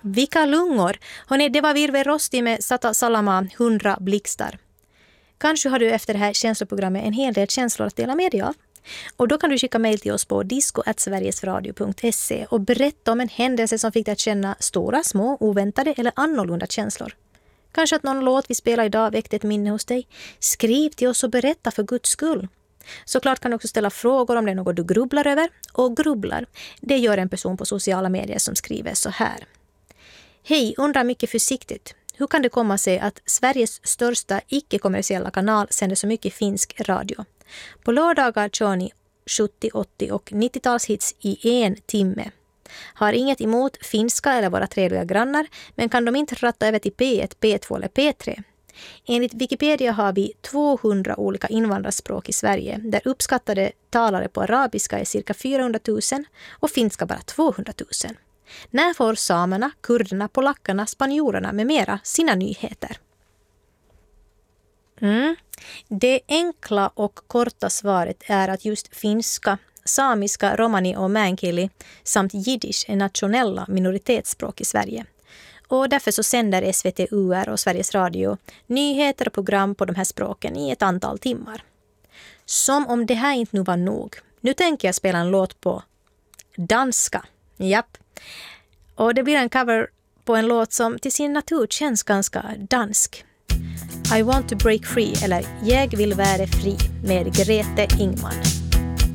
Vilka lungor! Hörrni, det var Virve Rosti med Sata Salama, 100 blixtar. Kanske har du efter det här känsloprogrammet en hel del känslor att dela med dig av. Och då kan du skicka mejl till oss på disco@sverigesradio.se och berätta om en händelse som fick dig att känna stora, små, oväntade eller annorlunda känslor. Kanske att någon låt vi spelar idag väckte ett minne hos dig. Skriv till oss och berätta för Guds skull. Såklart kan du också ställa frågor om det är något du grubblar över. Och grubblar, det gör en person på sociala medier som skriver så här. Hej, undrar mycket försiktigt. Hur kan det komma sig att Sveriges största icke-kommersiella kanal sänder så mycket finsk radio? På lördagar kör ni 70-, 80- och 90-talshits i 1 timme. Har inget emot finska eller våra trevliga grannar, men kan de inte ratta över till P1, P2 eller P3? Enligt Wikipedia har vi 200 olika invandrarspråk i Sverige, där uppskattade talare på arabiska är cirka 400 000 och finska bara 200 000. När får samerna, kurderna, polackerna, spanjorerna med mera sina nyheter? Det enkla och korta svaret är att just finska, samiska, romani och meänkieli samt jiddisch är nationella minoritetsspråk i Sverige. Och därför så sänder SVT UR och Sveriges Radio nyheter och program på de här språken i ett antal timmar. Som om det här inte nu var nog. Nu tänker jag spela en låt på danska. Japp. Och det blir en cover på en låt som till sin natur känns ganska dansk. I want to break free, eller Jag vill vara fri med Grete Ingman.